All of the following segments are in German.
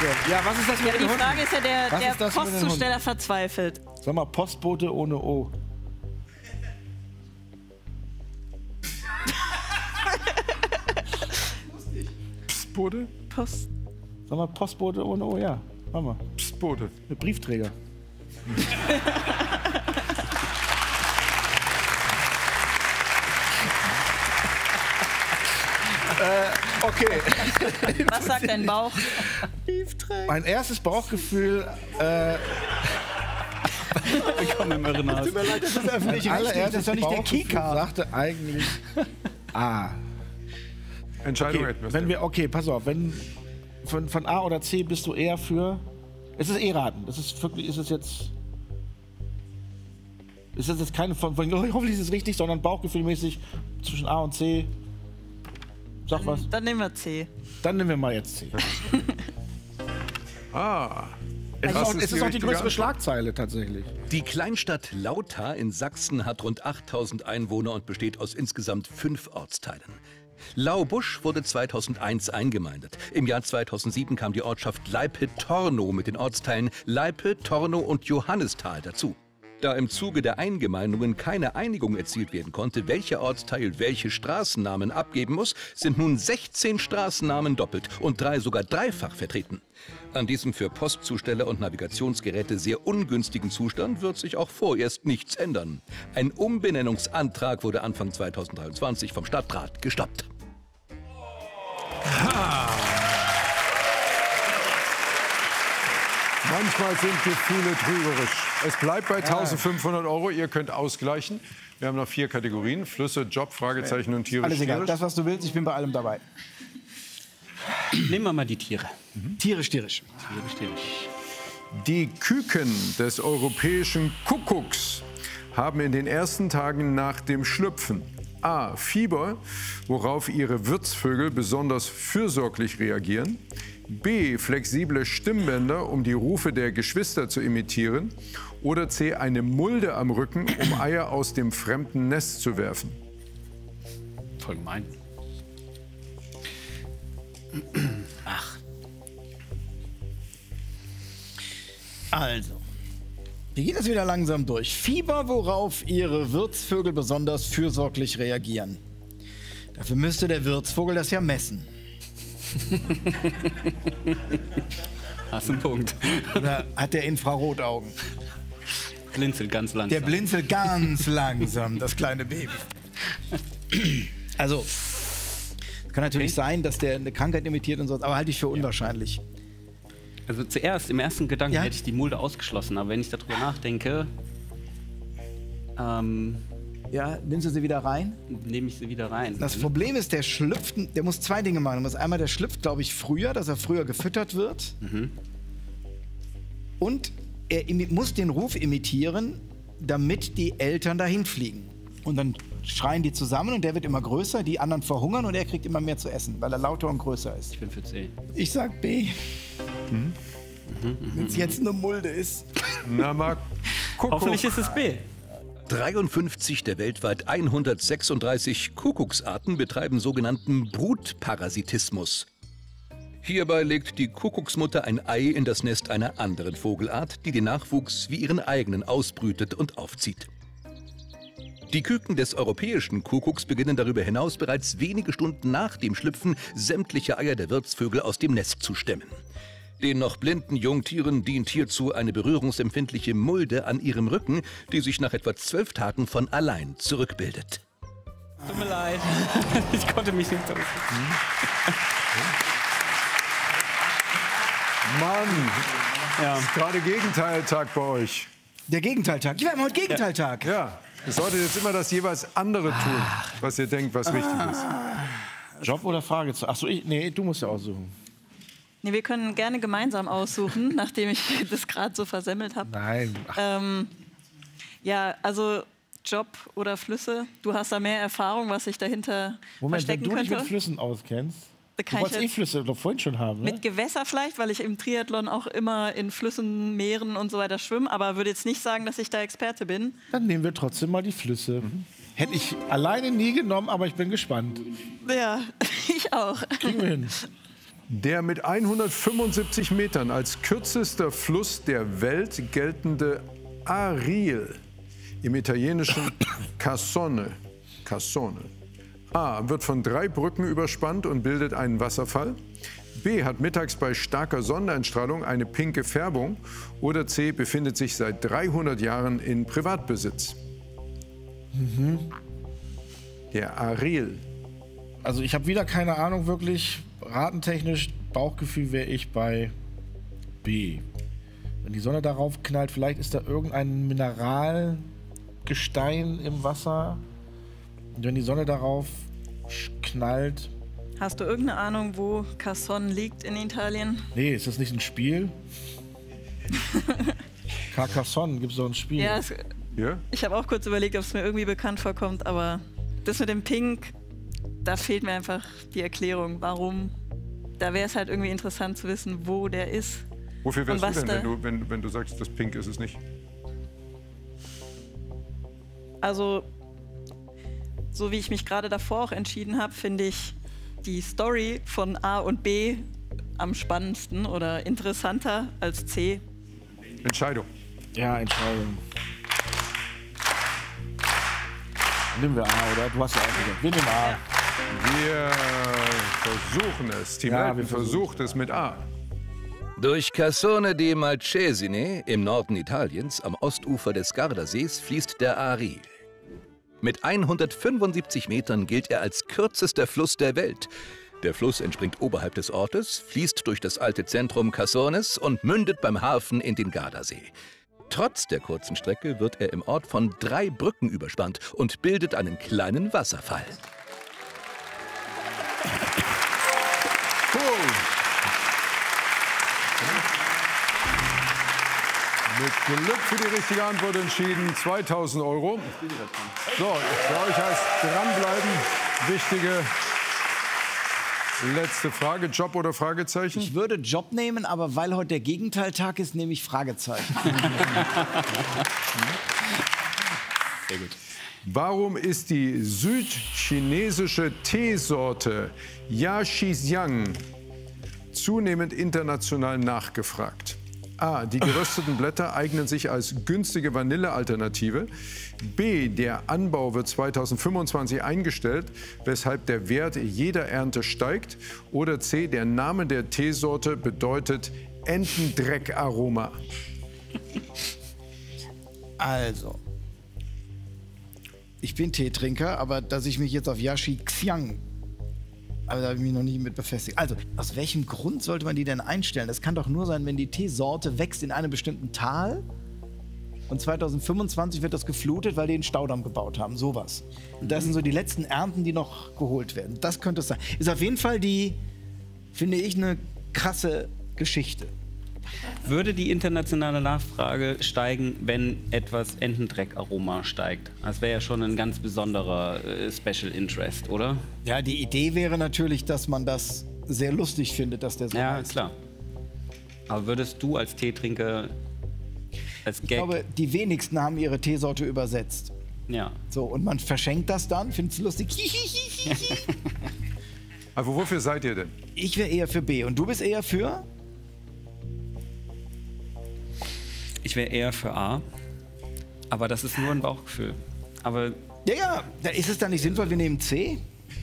Ja, was ist das mit Ja, den die Hunden? Frage ist ja, der Was ist das mit den Postzusteller verzweifelt. Sag mal, Postbote ohne O. Pstbote? Post. Sag mal, Postbote ohne O, ja. Mach mal. Pstbote. Mit Briefträger. Okay. Was sagt dein Bauch? Mein erstes Bauchgefühl. Willkommen im Irrenhaus. Tut mir leid, das ist öffentlich. Das ist doch nicht der Bauchgefühl Keycard. sagte eigentlich A. Entscheidung Okay, etwas. wenn wir, okay, pass auf, wenn von A oder C bist du eher für. Es ist raten. Das ist wirklich, ist es jetzt. Ist das jetzt keine von hoffentlich ist es richtig, sondern bauchgefühlmäßig zwischen A und C. Sag was. Dann nehmen wir C. Dann nehmen wir mal jetzt C. Ah. Es Das ist auch die richtige größere Antwort. Schlagzeile tatsächlich. Die Kleinstadt Lauta in Sachsen hat rund 8000 Einwohner und besteht aus insgesamt 5 Ortsteilen. Laubusch wurde 2001 eingemeindet. Im Jahr 2007 kam die Ortschaft Leipe-Tornow mit den Ortsteilen Leipe, Tornow und Johannisthal dazu. Da im Zuge der Eingemeindungen keine Einigung erzielt werden konnte, welcher Ortsteil welche Straßennamen abgeben muss, sind nun 16 Straßennamen doppelt und 3 sogar dreifach vertreten. An diesem für Postzusteller und Navigationsgeräte sehr ungünstigen Zustand wird sich auch vorerst nichts ändern. Ein Umbenennungsantrag wurde Anfang 2023 vom Stadtrat gestoppt. Manchmal sind Gefühle trügerisch. Es bleibt bei 1.500 €. Ihr könnt ausgleichen. Wir haben noch 4 Kategorien. Flüsse, Job, Fragezeichen und Tiere. Alles egal. Tierisch. Das, was du willst, ich bin bei allem dabei. Nehmen wir mal die Tiere. Tierisch, tierisch. Die Küken des europäischen Kuckucks haben in den ersten Tagen nach dem Schlüpfen A. Fieber, worauf ihre Wirtsvögel besonders fürsorglich reagieren. B. Flexible Stimmbänder, um die Rufe der Geschwister zu imitieren. Oder C. Eine Mulde am Rücken, um Eier aus dem fremden Nest zu werfen. Voll gemein. Also, wir gehen das wieder langsam durch. Fieber, worauf ihre Wirtsvögel besonders fürsorglich reagieren. Dafür müsste der Wirtsvogel das ja messen. Hast einen Punkt. Oder hat der Infrarotaugen? Blinzelt ganz langsam. Der blinzelt ganz langsam, das kleine Baby. Also, es kann natürlich sein, dass der eine Krankheit imitiert und so, aber halte ich für unwahrscheinlich. Also zuerst, im ersten Gedanken Ja? hätte ich die Mulde ausgeschlossen, aber wenn ich darüber nachdenke, Ja, nimmst du sie wieder rein? nehme ich sie wieder rein. Das Problem ist, der schlüpft, der muss 2 Dinge machen. Einmal, der schlüpft, glaube ich, früher, dass er früher gefüttert wird. Und er muss den Ruf imitieren, damit die Eltern dahin fliegen. Und dann schreien die zusammen und der wird immer größer, die anderen verhungern und er kriegt immer mehr zu essen, weil er lauter und größer ist. Ich bin für C. Ich sag B. Wenn es jetzt eine Mulde ist. Na, mal Kuckuck. Hoffentlich ist es B. 53 der weltweit 136 Kuckucksarten betreiben sogenannten Brutparasitismus. Hierbei legt die Kuckucksmutter ein Ei in das Nest einer anderen Vogelart, die den Nachwuchs wie ihren eigenen ausbrütet und aufzieht. Die Küken des europäischen Kuckucks beginnen darüber hinaus bereits wenige Stunden nach dem Schlüpfen sämtliche Eier der Wirtsvögel aus dem Nest zu stemmen. Den noch blinden Jungtieren dient hierzu eine berührungsempfindliche Mulde an ihrem Rücken, die sich nach etwa 12 Tagen von allein zurückbildet. Tut mir leid. Ich konnte mich nicht zurück. Mann, Ja. ist gerade Gegenteiltag bei euch. Der Gegenteiltag. Wir haben heute Gegenteiltag. Ja, ihr solltet jetzt immer das jeweils andere tun, was ihr denkt, was richtig ist. Job oder Fragezeichen? Achso, nee, du musst ja aussuchen. Nee, wir können gerne gemeinsam aussuchen, nachdem ich das gerade so versemmelt habe. Nein. Ja, also Job oder Flüsse, du hast da mehr Erfahrung, was sich dahinter Moment, wenn verstecken du dich könnte. mit Flüssen auskennst, Da du kann wolltest ich Flüsse doch vorhin schon haben, ne? mit Gewässer vielleicht, weil ich im Triathlon auch immer in Flüssen, Meeren und so weiter schwimme, aber würde jetzt nicht sagen, dass ich da Experte bin. Dann nehmen wir trotzdem mal die Flüsse. Hätte ich alleine nie genommen, aber ich bin gespannt. Ja, ich auch. Kriegen wir hin. Der mit 175 Metern als kürzester Fluss der Welt geltende Ariel, im italienischen Cassone. A. Wird von 3 Brücken überspannt und bildet einen Wasserfall. B. Hat mittags bei starker Sonneneinstrahlung eine pinke Färbung. Oder C. Befindet sich seit 300 Jahren in Privatbesitz. Der Ariel. Also ich habe wieder keine Ahnung wirklich. Ratentechnisch, Bauchgefühl wäre ich bei B. Wenn die Sonne darauf knallt, vielleicht ist da irgendein Mineralgestein im Wasser. Und wenn die Sonne darauf knallt... Hast du irgendeine Ahnung, wo Cassone liegt in Italien? Nee, ist das nicht ein Spiel? Carcassonne, gibt es doch ein Spiel. Ja, Ja? ich habe auch kurz überlegt, ob es mir irgendwie bekannt vorkommt, aber das mit dem Pink, da fehlt mir einfach die Erklärung, warum. Da wäre es halt irgendwie interessant zu wissen, wo der ist. Wofür wärst Und du was denn, wenn du sagst, das Pink ist es nicht? Also, so wie ich mich gerade davor auch entschieden habe, finde ich die Story von A und B am spannendsten oder interessanter als C. Entscheidung. Ja, Entscheidung. Nehmen wir A, oder? Du hast ja auch gesagt. Wir nehmen A. Wir versuchen es. Team Ja, Elton wir versucht es mit A. Durch Cassone di Malcesine im Norden Italiens am Ostufer des Gardasees fließt der Ariel. Mit 175 Metern gilt er als kürzester Fluss der Welt. Der Fluss entspringt oberhalb des Ortes, fließt durch das alte Zentrum Cassones und mündet beim Hafen in den Gardasee. Trotz der kurzen Strecke wird er im Ort von 3 Brücken überspannt und bildet einen kleinen Wasserfall. Mit Glück für die richtige Antwort entschieden. 2000 €. So, für euch heißt dranbleiben. Wichtige letzte Frage. Job oder Fragezeichen? Ich würde Job nehmen, aber weil heute der Gegenteiltag ist, nehme ich Fragezeichen. Sehr gut. Warum ist die südchinesische Teesorte Yaxizhang zunehmend international nachgefragt? A. Die gerösteten Blätter eignen sich als günstige Vanillealternative. B. Der Anbau wird 2025 eingestellt, weshalb der Wert jeder Ernte steigt. Oder C. Der Name der Teesorte bedeutet Entendreckaroma. Also, ich bin Teetrinker, aber dass ich mich jetzt auf Yaxizhang, aber da habe ich mich noch nie mit befestigt. Also, aus welchem Grund sollte man die denn einstellen? Das kann doch nur sein, wenn die Teesorte wächst in einem bestimmten Tal und 2025 wird das geflutet, weil die einen Staudamm gebaut haben. Sowas. Und das sind so die letzten Ernten, die noch geholt werden. Das könnte es sein. Ist auf jeden Fall die, finde ich, eine krasse Geschichte. Würde die internationale Nachfrage steigen, wenn etwas Entendreckaroma steigt? Das wäre ja schon ein ganz besonderer Special Interest, oder? Ja, die Idee wäre natürlich, dass man das sehr lustig findet, dass der so Ja, heißt. klar. Aber würdest du als Teetrinker, als Ich Gag... glaube, die wenigsten haben ihre Teesorte übersetzt. ja. So, und man verschenkt das dann, findet es lustig. Aber wofür seid ihr denn? Ich wäre eher für B. Und du bist eher für? Ich wäre eher für A. Aber das ist nur ein Bauchgefühl. Aber Ja, ja. Da ist es dann nicht sinnvoll, wir nehmen C?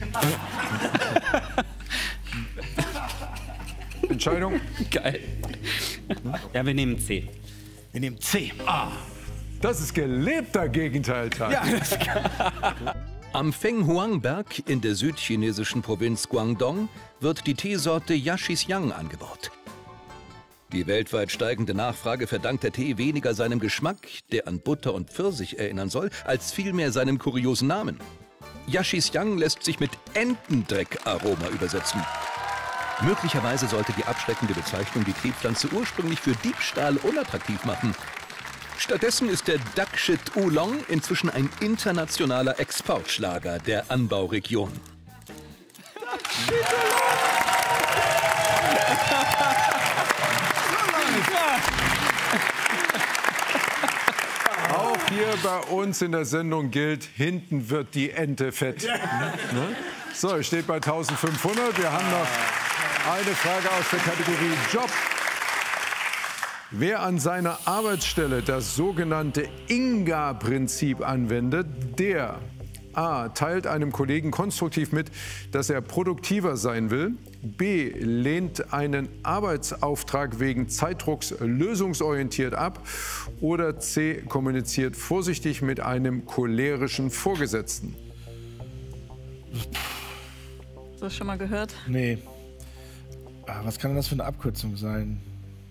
Entscheidung? geil. Ja, wir nehmen C. Wir nehmen C. Das ist gelebter Gegenteiltag. Ja, Am Fenghuang-Berg in der südchinesischen Provinz Guangdong wird die Teesorte Yaxizhang angebaut. Die weltweit steigende Nachfrage verdankt der Tee weniger seinem Geschmack, der an Butter und Pfirsich erinnern soll, als vielmehr seinem kuriosen Namen. Yaxizhang lässt sich mit Entendreckaroma übersetzen. Möglicherweise sollte die abschreckende Bezeichnung die Teepflanze ursprünglich für Diebstahl unattraktiv machen. Stattdessen ist der Dakshit Oolong inzwischen ein internationaler Exportschlager der Anbauregion. Auch hier bei uns in der Sendung gilt, hinten wird die Ente fett. Ne? So, es steht bei 1500. Wir haben noch Eine Frage aus der Kategorie Job. Wer an seiner Arbeitsstelle das sogenannte Inga-Prinzip anwendet, der A. teilt einem Kollegen konstruktiv mit, dass er produktiver sein will, B. lehnt einen Arbeitsauftrag wegen Zeitdrucks lösungsorientiert ab oder C. kommuniziert vorsichtig mit einem cholerischen Vorgesetzten. Hast du das schon mal gehört? Nee. Was kann denn das für eine Abkürzung sein?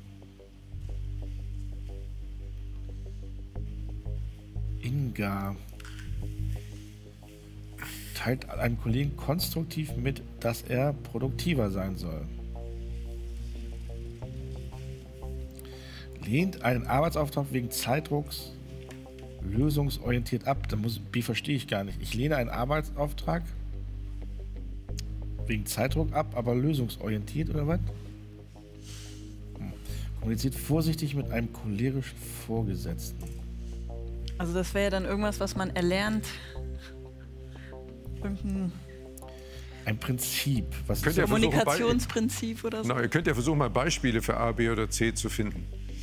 Inga. Teilt einem Kollegen konstruktiv mit, dass er produktiver sein soll. Lehnt einen Arbeitsauftrag wegen Zeitdrucks lösungsorientiert ab. B verstehe ich gar nicht. Ich lehne einen Arbeitsauftrag wegen Zeitdruck ab, aber lösungsorientiert oder was? Kommuniziert vorsichtig mit einem cholerischen Vorgesetzten. Also das wäre ja dann irgendwas, was man erlernt. Ein Prinzip. Was Könnt ist ihr das? Kommunikationsprinzip oder so. Ihr könnt ja versuchen, mal Beispiele für A, B oder C zu finden.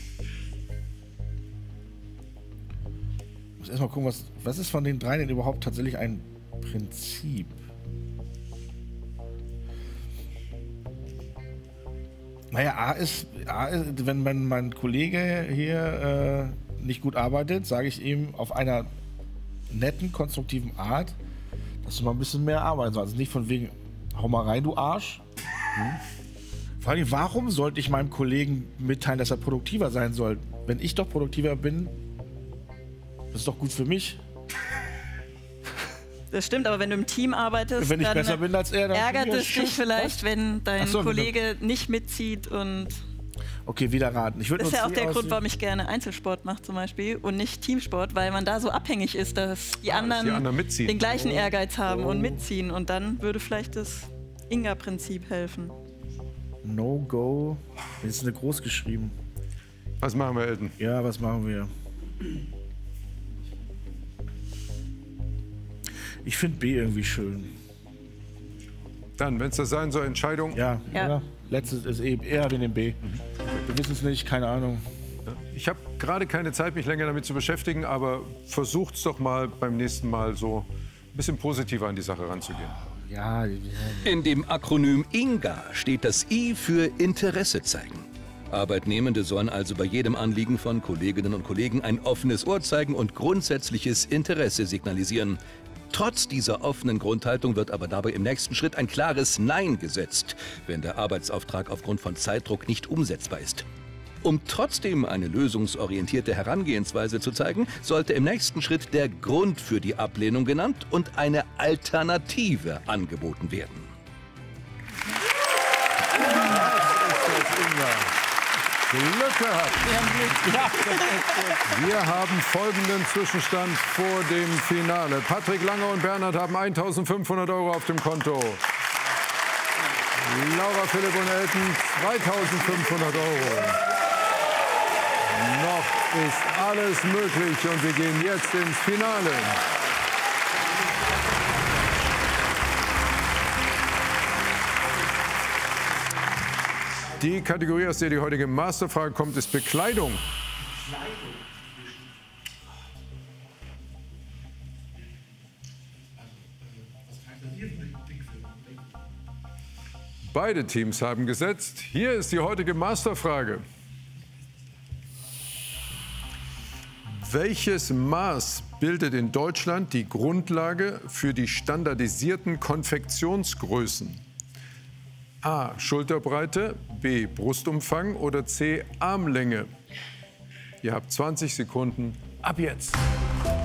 Ich muss erstmal gucken, was ist von den drei denn überhaupt tatsächlich ein Prinzip? Naja, A ist, wenn mein Kollege hier nicht gut arbeitet, sage ich ihm auf einer netten, konstruktiven Art, dass du mal ein bisschen mehr arbeiten sollst. Also nicht von wegen, hau mal rein, du Arsch. Vor allem, warum sollte ich meinem Kollegen mitteilen, dass er produktiver sein soll? Wenn ich doch produktiver bin, das ist doch gut für mich. Das stimmt, aber wenn du im Team arbeitest, Wenn ich dann besser bin als er, dann ärgert es dich Schiff, vielleicht, wenn dein Ach so, Kollege nicht mitzieht. Und Okay, wieder raten. Ich das ist ja auch C der Grund, auswählen. warum ich gerne Einzelsport mache zum Beispiel und nicht Teamsport, weil man da so abhängig ist, dass die anderen mitziehen. den gleichen Ehrgeiz haben und mitziehen. Und dann würde vielleicht das Inga-Prinzip helfen. No-Go. Das ist eine groß geschrieben. Was machen wir, Elton? Ja, was machen wir? Ich finde B irgendwie schön. Dann, wenn es das sein soll, Entscheidung. Ja, Ja. oder? Letztes ist eher den B. Wir wissen es nicht, keine Ahnung. Ich habe gerade keine Zeit, mich länger damit zu beschäftigen, aber versucht's doch mal beim nächsten Mal so ein bisschen positiver an die Sache ranzugehen. Ja, In dem Akronym INGA steht das I für Interesse zeigen. Arbeitnehmende sollen also bei jedem Anliegen von Kolleginnen und Kollegen ein offenes Ohr zeigen und grundsätzliches Interesse signalisieren. Trotz dieser offenen Grundhaltung wird aber dabei im nächsten Schritt ein klares Nein gesetzt, wenn der Arbeitsauftrag aufgrund von Zeitdruck nicht umsetzbar ist. Um trotzdem eine lösungsorientierte Herangehensweise zu zeigen, sollte im nächsten Schritt der Grund für die Ablehnung genannt und eine Alternative angeboten werden. Glück gehabt. Wir haben folgenden Zwischenstand vor dem Finale. Patrick Lange und Bernhard haben 1.500 € auf dem Konto. Laura, Philipp und Elton 2.500 €. Noch ist alles möglich und wir gehen jetzt ins Finale. Die Kategorie, aus der die heutige Masterfrage kommt, ist Bekleidung. Beide Teams haben gesetzt. Hier ist die heutige Masterfrage. Welches Maß bildet in Deutschland die Grundlage für die standardisierten Konfektionsgrößen? A. Schulterbreite, B. Brustumfang oder C. Armlänge? Ihr habt 20 Sekunden ab jetzt.